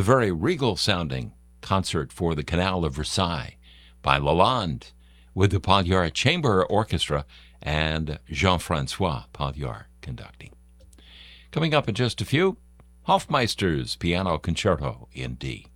the very regal-sounding Concert for the Canal of Versailles by Lalande, with the Pagliara Chamber Orchestra and Jean-Francois Pagliara conducting. Coming up in just a few, Hofmeister's Piano Concerto in D.